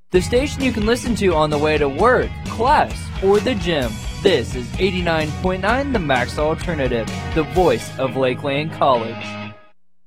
the station you can listen to on the way to work, class, or the gym. This is 89.9 The Max Alternative, the voice of Lakeland College.